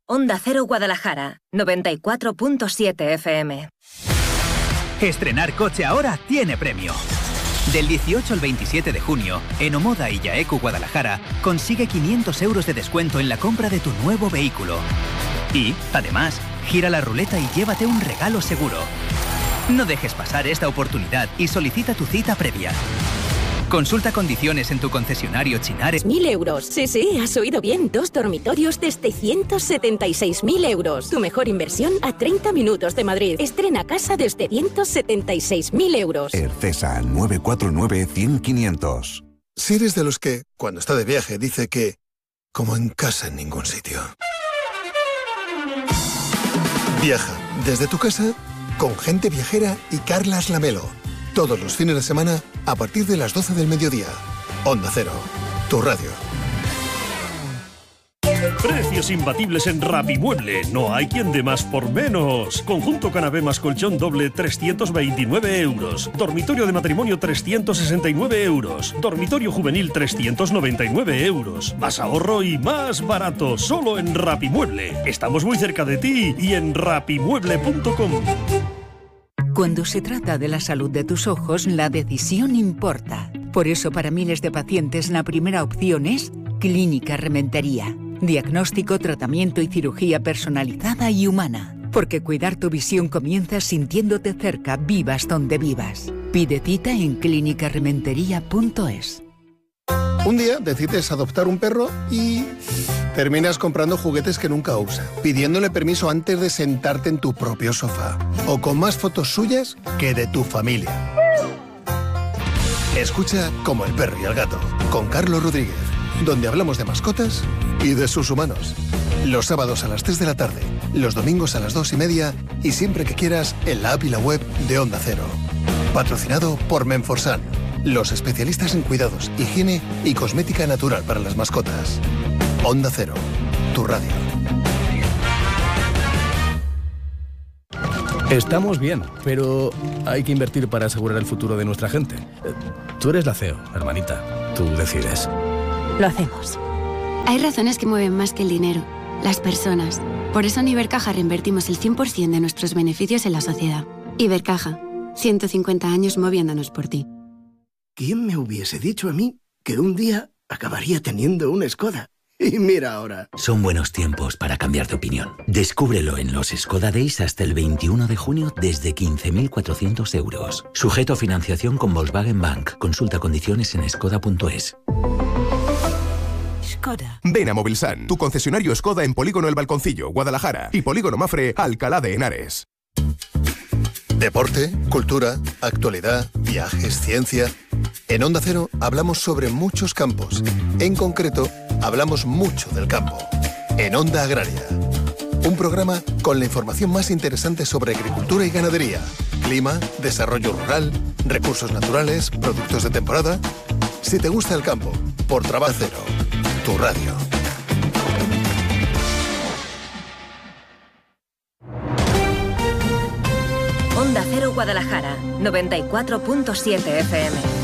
Onda Cero Guadalajara, 94.7 FM. Estrenar coche ahora tiene premio. Del 18 al 27 de junio, en Omoda y Yaeku Guadalajara, consigue 500 euros de descuento en la compra de tu nuevo vehículo. Y, además, gira la ruleta y llévate un regalo seguro. No dejes pasar esta oportunidad y solicita tu cita previa. Consulta condiciones en tu concesionario Chinares. 1.000 euros. Sí, has oído bien. 2 dormitorios desde 176.000 euros. Tu mejor inversión a 30 minutos de Madrid. Estrena casa desde 176.000 euros. Ercesa 949-100-500. Si eres de los que, cuando está de viaje, dice que como en casa en ningún sitio. Viaja desde tu casa con Gente Viajera y Carlas Lamelo. Todos los fines de semana a partir de las 12 del mediodía. Onda Cero, tu radio. Precios imbatibles en Rapimueble. No hay quien dé más por menos. Conjunto canapé más colchón doble, 329 euros. Dormitorio de matrimonio, 369 euros. Dormitorio juvenil, 399 euros. Más ahorro y más barato. Solo en Rapimueble. Estamos muy cerca de ti y en rapimueble.com. Cuando se trata de la salud de tus ojos, la decisión importa. Por eso, para miles de pacientes, la primera opción es Clínica Rementería. Diagnóstico, tratamiento y cirugía personalizada y humana. Porque cuidar tu visión comienza sintiéndote cerca, vivas donde vivas. Pide cita en clinicarementería.es. Un día decides adoptar un perro y terminas comprando juguetes que nunca usa, pidiéndole permiso antes de sentarte en tu propio sofá, o con más fotos suyas que de tu familia. Escucha Como el perro y el gato, con Carlos Rodríguez, donde hablamos de mascotas y de sus humanos. Los sábados a las 3 de la tarde, los domingos a las 2:30 y siempre que quieras en la app y la web de Onda Cero. Patrocinado por Menforsan, los especialistas en cuidados, higiene y cosmética natural para las mascotas. Onda Cero, tu radio. Estamos bien, pero hay que invertir para asegurar el futuro de nuestra gente. Tú eres la CEO, hermanita. Tú decides. Lo hacemos. Hay razones que mueven más que el dinero, las personas. Por eso en Ibercaja reinvertimos el 100% de nuestros beneficios en la sociedad. Ibercaja, 150 años moviéndonos por ti. ¿Quién me hubiese dicho a mí que un día acabaría teniendo una Skoda? Y mira ahora. Son buenos tiempos para cambiar de opinión. Descúbrelo en los Skoda Days hasta el 21 de junio desde 15.400 euros. Sujeto a financiación con Volkswagen Bank. Consulta condiciones en skoda.es. Skoda. Ven a Movilsan, tu concesionario Skoda en Polígono El Balconcillo, Guadalajara, y Polígono Mafre, Alcalá de Henares. Deporte, cultura, actualidad, viajes, ciencia. En Onda Cero hablamos sobre muchos campos. En concreto, hablamos mucho del campo. En Onda Agraria. Un programa con la información más interesante sobre agricultura y ganadería, clima, desarrollo rural, recursos naturales, productos de temporada. Si te gusta el campo, por Trabajo Cero, tu radio. Onda Cero Guadalajara, 94.7 FM.